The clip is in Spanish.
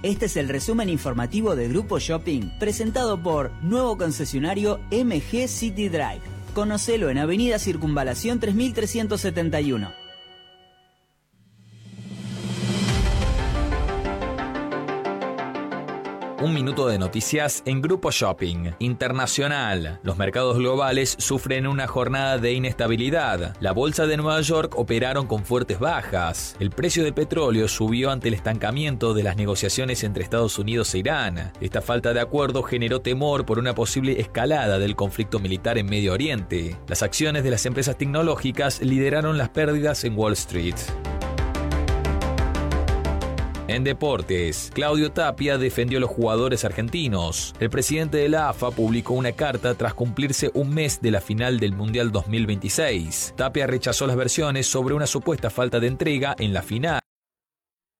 Este es el resumen informativo de Grupo Shopping, presentado por nuevo concesionario MG City Drive. Conocelo en Avenida Circunvalación 3371. Un minuto de noticias en Grupo Shopping. Internacional. Los mercados globales sufren una jornada de inestabilidad. La bolsa de Nueva York operaron con fuertes bajas. El precio del petróleo subió ante el estancamiento de las negociaciones entre Estados Unidos e Irán. Esta falta de acuerdo generó temor por una posible escalada del conflicto militar en Medio Oriente. Las acciones de las empresas tecnológicas lideraron las pérdidas en Wall Street. En deportes, Claudio Tapia defendió a los jugadores argentinos. El presidente de la AFA publicó una carta tras cumplirse un mes de la final del Mundial 2026. Tapia rechazó las versiones sobre una supuesta falta de entrega en la final.